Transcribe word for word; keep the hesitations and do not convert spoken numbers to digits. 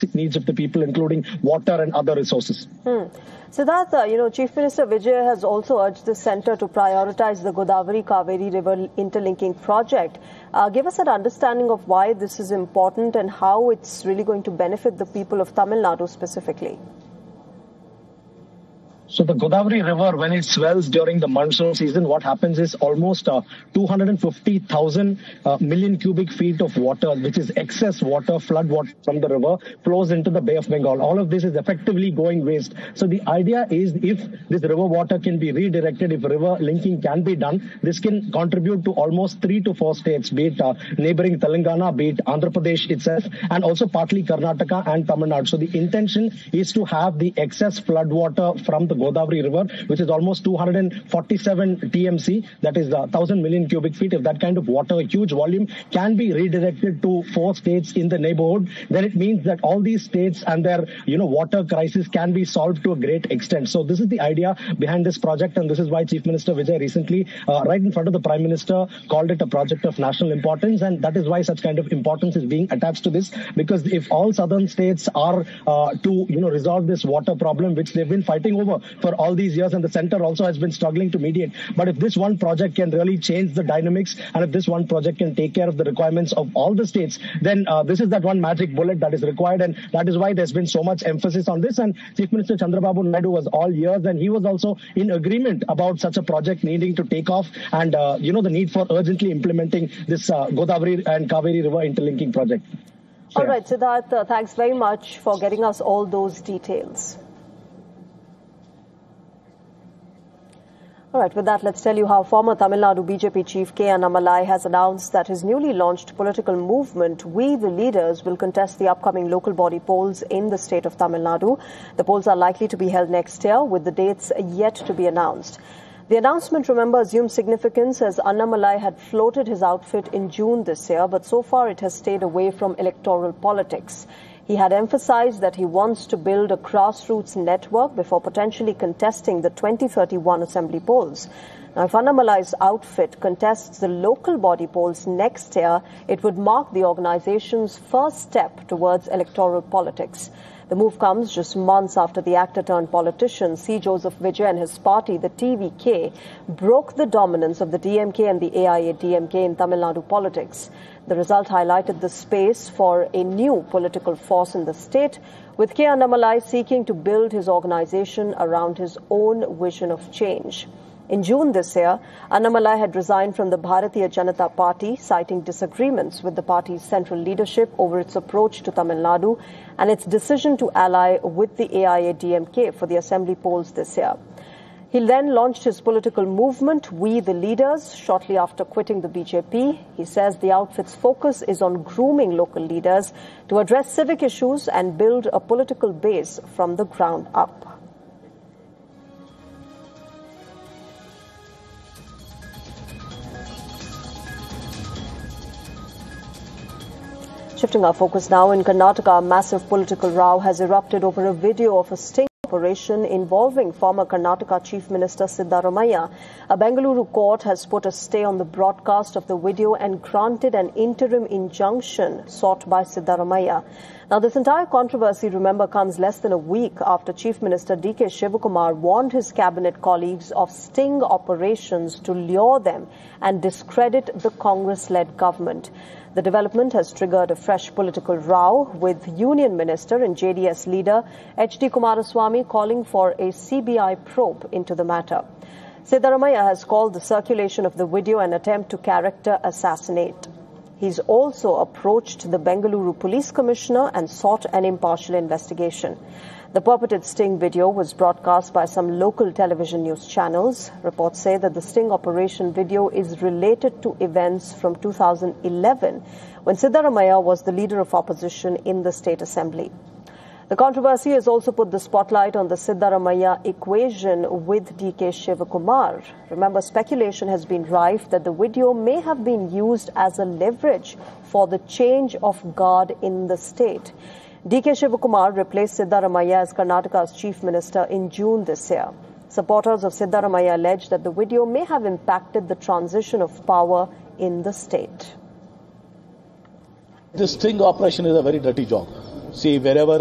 needs of the people, including water and other resources. Hmm. Siddhartha, you know, Chief Minister Vijay has also urged the centre to prioritize the Godavari-Kaveri River interlinking project. Uh, give us an understanding of why this is important and how it's really going to benefit the people of Tamil Nadu specifically. So the Godavari River, when it swells during the monsoon season, what happens is almost uh, two hundred fifty thousand uh, million cubic feet of water, which is excess water, flood water from the river, flows into the Bay of Bengal. All of this is effectively going waste. So the idea is if this river water can be redirected, if river linking can be done, this can contribute to almost three to four states, be it uh, neighboring Telangana, be it Andhra Pradesh itself, and also partly Karnataka and Tamil Nadu. So the intention is to have the excess flood water from the Godavari River, which is almost two hundred forty-seven T M C, that is one thousand million cubic feet. If that kind of water, a huge volume, can be redirected to four states in the neighborhood, then it means that all these states and their, you know, water crisis can be solved to a great extent. So this is the idea behind this project, and this is why Chief Minister Vijay recently, uh, right in front of the Prime Minister, called it a project of national importance, and that is why such kind of importance is being attached to this, because if all southern states are uh, to, you know, resolve this water problem, which they've been fighting over for all these years, and the center also has been struggling to mediate. But if this one project can really change the dynamics, and if this one project can take care of the requirements of all the states, then uh, this is that one magic bullet that is required, and that is why there's been so much emphasis on this. And Chief Minister Chandrababu Naidu was all ears, and he was also in agreement about such a project needing to take off, and uh, you know, the need for urgently implementing this uh, Godavari and Kaveri River interlinking project. So, all right, Siddhartha, thanks very much for getting us all those details. All right, with that, let's tell you how former Tamil Nadu B J P chief K. Annamalai has announced that his newly launched political movement, We the Leaders, will contest the upcoming local body polls in the state of Tamil Nadu. The polls are likely to be held next year, with the dates yet to be announced. The announcement, remember, assumes significance as Annamalai had floated his outfit in June this year, but so far it has stayed away from electoral politics. He had emphasized that he wants to build a grassroots network before potentially contesting the twenty thirty-one assembly polls. Now, if Annamalai's outfit contests the local body polls next year, it would mark the organization's first step towards electoral politics. The move comes just months after the actor-turned-politician C. Joseph Vijay and his party, the T V K, broke the dominance of the D M K and the A I A D M K in Tamil Nadu politics. The result highlighted the space for a new political force in the state, with K. Annamalai seeking to build his organization around his own vision of change. In June this year, Annamalai had resigned from the Bharatiya Janata Party, citing disagreements with the party's central leadership over its approach to Tamil Nadu and its decision to ally with the A I A D M K for the assembly polls this year. He then launched his political movement, We the Leaders, shortly after quitting the B J P. He says the outfit's focus is on grooming local leaders to address civic issues and build a political base from the ground up. Shifting our focus now, in Karnataka, a massive political row has erupted over a video of a sting operation involving former Karnataka Chief Minister Siddaramaiah. A Bengaluru court has put a stay on the broadcast of the video and granted an interim injunction sought by Siddaramaiah. Now, this entire controversy, remember, comes less than a week after Chief Minister D K Shivakumar warned his cabinet colleagues of sting operations to lure them and discredit the Congress-led government. The development has triggered a fresh political row, with Union Minister and J D S leader H D Kumaraswamy calling for a C B I probe into the matter. Siddaramaiah has called the circulation of the video an attempt to character assassinate. He's also approached the Bengaluru Police Commissioner and sought an impartial investigation. The purported sting video was broadcast by some local television news channels. Reports say that the sting operation video is related to events from two thousand eleven, when Siddaramaiah was the leader of opposition in the State Assembly. The controversy has also put the spotlight on the Siddaramaiah equation with D K Shivakumar. Remember, speculation has been rife that the video may have been used as a leverage for the change of guard in the state. D K Shivakumar replaced Siddaramaiah as Karnataka's chief minister in June this year. Supporters of Siddaramaiah allege that the video may have impacted the transition of power in the state. This sting operation is a very dirty job. See, wherever